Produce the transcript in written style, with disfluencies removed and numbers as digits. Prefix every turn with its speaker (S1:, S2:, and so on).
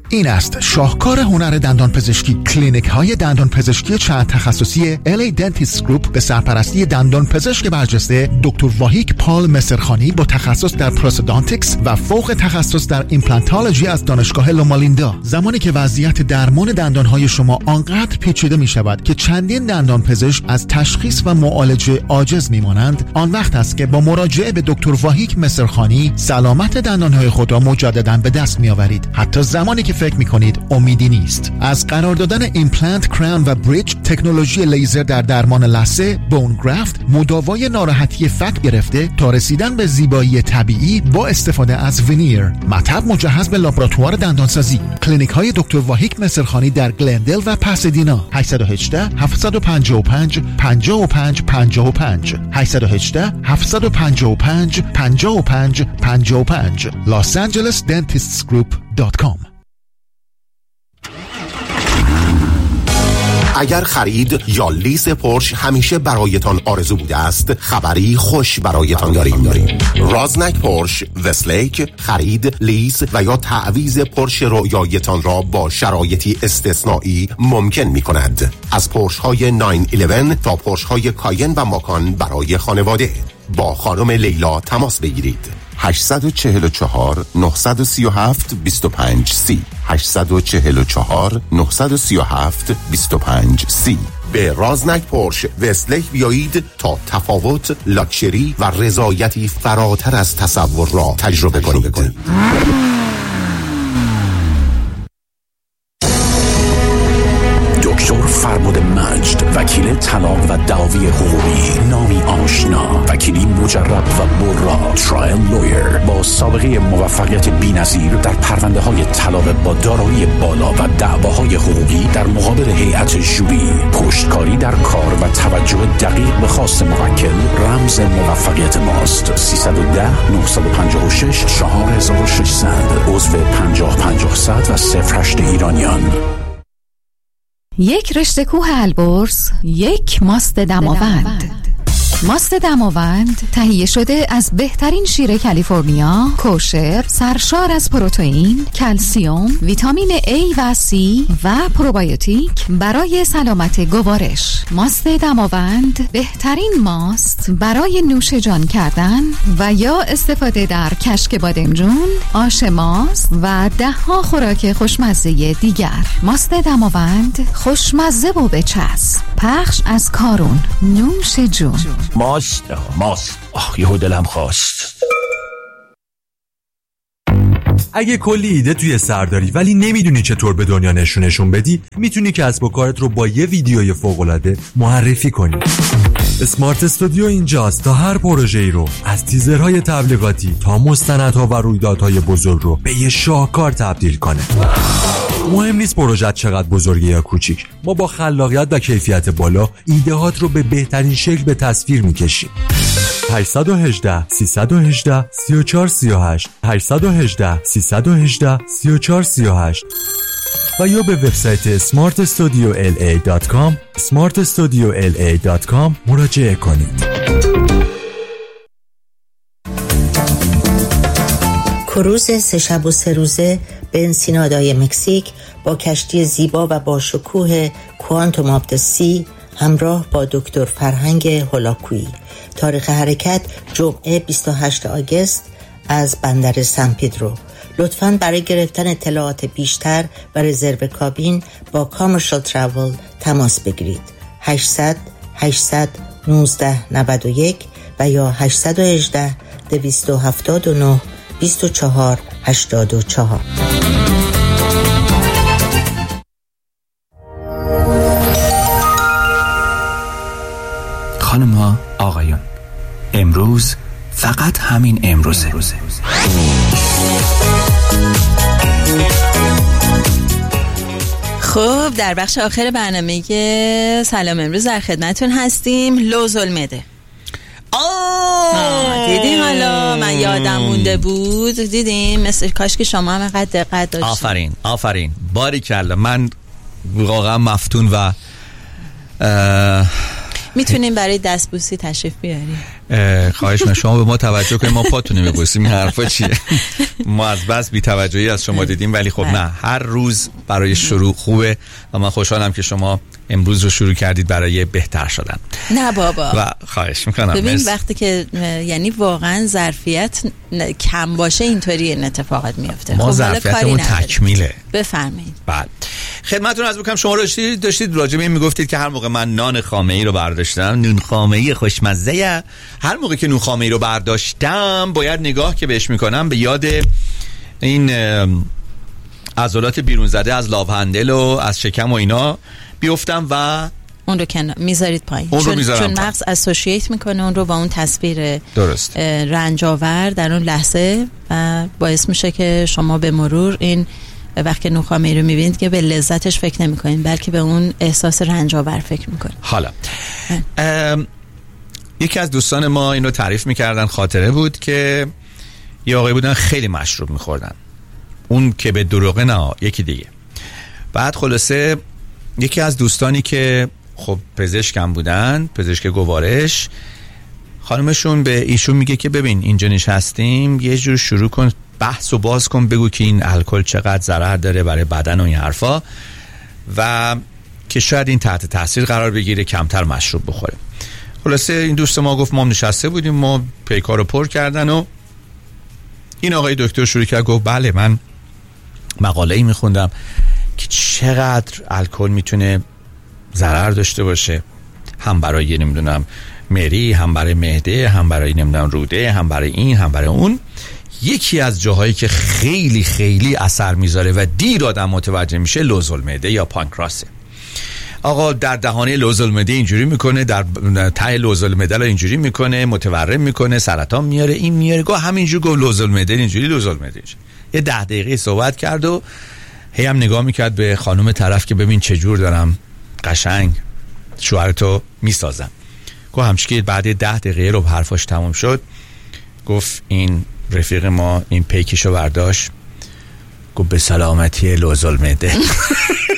S1: این است شاهکار هنر دندان پزشکی. کلینیک های دندان پزشکی چند تخصصی LA Dentist Group به سرپرستی دندان پزشک برجسته دکتر واهیک پال مصرخانی با تخصص در پروستودانتیکس و فوق تخصص در ایمپلانتولوژی از دانشگاه لومالیندا. زمانی که وضعیت درمان دندانهای شما آنقدر پیچیده می شود که چندین دندان پزشک از تشخیص و معالجه عاجز می مانند، آن وقت است که با مراجعه به دکتر واهیک مصرخانی سلامت دندانهای خود را مجددا به دست می آورید، حتی زمانی که فکر می کنید امیدی نیست. از قرار دادن ایمپلنت، کراون و بریج، تکنولوژی لیزر در درمان لثه، بون گرافت، مداوای ناراحتی فک گرفته تا رسیدن به زیبایی طبیعی با استفاده از وینیر، مطب مجهز به لابراتوار دندانسازی. کلینیک های دکتر واهیک مصرخانی در گلندل و پاسادینا. 818 755 55 55 818 755 55 55 losangelesdentistsgroup.com.
S2: اگر خرید یا لیز پورش همیشه برایتان آرزو بوده است، خبری خوش برایتان داریم. رازنک پورش وستلیک خرید، لیز و یا تعویض پورش رویایتان را با شرایطی استثنایی ممکن می کند. از پورش های 911 تا پورش های کاین و ماکان برای خانواده. با خانم لیلا تماس بگیرید. 844 937 25 30 844 937 25 30. به رازنک پورش وستلیک بیایید تا تفاوت، لاکچری و رضایتی فراتر از تصور را تجربه کنید.
S3: دکتر فرمود مجد، وکیل طلاق و دعاوی حقوقی، نامی آشنا، وکیلی مجرب و برا، ترایل لویر با سابقه موفقیت بی‌نظیر در پرونده های طلاق با دارایی بالا و دعواهای حقوقی در مقابل هیئت ژوری، پشتکاری در کار و توجه دقیق به خواست موکل رمز موفقیت ماست. 310 956 4600 عضو 50-50 و 08 ایرانیان.
S4: یک رشته کوه البرز، یک ماست دماوند. ماست دماوند تهیه شده از بهترین شیر کالیفرنیا، کوشر، سرشار از پروتئین، کلسیم، ویتامین A و C و پروبیوتیک برای سلامت گوارش. ماست دماوند بهترین ماست برای نوش جان کردن و یا استفاده در کشک بادمجون، آش ماست و ده‌ها خوراک خوشمزه دیگر. ماست دماوند خوشمزه و بچسب. پخش از کارون. نوش جون.
S3: ماست یهو دلم خواست.
S5: اگه کلی ایده توی سر داری ولی نمیدونی چطور به دنیا نشون بدی، میتونی کسب و کارت رو با یه ویدیوی فوق‌العاده معرفی کنی. اسمارت استودیو اینجاست تا هر پروژه‌ای رو از تیزرهای تبلیغاتی تا مستندها و رویدادهای بزرگ رو به یه شاهکار تبدیل کنه. مهم نیست پروژه چقدر بزرگه یا کوچیک، ما با خلاقیت و کیفیت بالا ایده‌هات رو به بهترین شکل به تصویر می‌کشیم. 818 318 3438 818 318 3438 و یا به وبسایت smartstudiola.com smartstudiola.com مراجعه کنید.
S6: کروز 3 شب و 3 روزه به انسینادای مکزیک با کشتی زیبا و با شکوه کوانتوم آف د سی همراه با دکتر فرهنگ هولاکویی. تاریخ حرکت جمعه 28 آگوست از بندر سن پدرو. لطفاً برای گرفتن اطلاعات بیشتر و رزرو کابین با کامرشال تراول تماس بگیرید. 800 819 91 و یا 818 279 24 84.
S3: خانم‌ها، آقایان، امروز فقط همین امروزه.
S7: خب در بخش آخر برنامه سلام امروز در خدمتون هستیم. لوزالمعده. دیدیم حالا من یادم مونده بود. دیدیم مثل کاش که شما هم اینقدر دقت داشتین.
S8: آفرین باریکلا. من واقعا مفتون و
S7: میتونیم برای دستبوسی تشریف بیاریم.
S8: خواهش می‌کنم شما به ما توجه کنید، ما پاتون می‌بوسیم. این حرفا چیه؟ ما از بس بی‌توجهی از شما دیدیم، ولی خب نه، هر روز برای شروع خوبه و من خوشحالم که شما امروز رو شروع کردید برای بهتر شدن.
S7: نه بابا.
S8: و خواهش می‌کنم.
S7: ببین وقتی که یعنی واقعا ظرفیت کم باشه اینطوری این اتفاقات میفته.
S8: ما ظرفیتمون تکمیله.
S7: بفرمایید.
S8: بله. خدمتتون عرض می‌کنم شما داشتید راجع به این میگفتید که هر موقع من نان خامه‌ای رو برداشتم، نون خامه‌ای خوشمزه، هر موقع که نون خامه‌ای رو برداشتم باید نگاه که بهش میکنم به یاد این عضلات بیرون زده از لاوهندل و از شکم و اینا بیفتم و
S7: اون رو کنار میذارید پایین، چون مغز اسوشییت میکنه اون رو با اون تصویر
S8: درست
S7: رنجاور در اون لحظه و باعث میشه که شما به مرور این وقتی نون خامه‌ای رو میبینید که به لذتش فکر نمیکنید بلکه به اون احساس رنجاور فکر میکنید.
S8: حالا یکی از دوستان ما اینو تعریف میکردن، خاطره بود که یه آقای بودن خیلی مشروب میخوردن، اون که به دروغه نه، یکی دیگه. بعد خلاصه یکی از دوستانی که خب پزشکم بودن، پزشک گوارش، خانمشون به ایشون میگه که ببین اینجا نشستیم یه جور شروع کن بحث و باز کن، بگو که این الکل چقدر ضرر داره برای بدن و این حرفا و که شاید این تحت تاثیر قرار بگیره، کمتر مشروب بخوره. خلاصه این دوست ما گفت ما نشسته بودیم، ما پیکار رو پر کردن و این آقای دکتر شروع کرد گفت بله من مقاله‌ای میخوندم که چقدر الکل میتونه ضرر داشته باشه، هم برای نمیدونم مری، هم برای معده، هم برای نمیدونم روده، هم برای این، هم برای اون. یکی از جاهایی که خیلی خیلی اثر میذاره و دیر آدم متوجه میشه لوزالمعده یا پانکراسه. آقا در دهانه لوزالمعده اینجوری میکنه، در ته لوزالمعده رو اینجوری میکنه، متورم میکنه، سرطان میاره، این میاره، گفت همینجور گفت لوزالمعده اینجوری، لوزالمعده. یه 10 دقیقه صحبت کرد و هی هم نگاه میکرد به خانم طرف که ببین چه جور دارم قشنگ شوهرتو میسازم. گفت همچی که بعد 10 دقیقه رو حرفاش تموم شد گفت این رفیق ما این پیکیشو برداشت گفت به سلامتی لوزالمعده.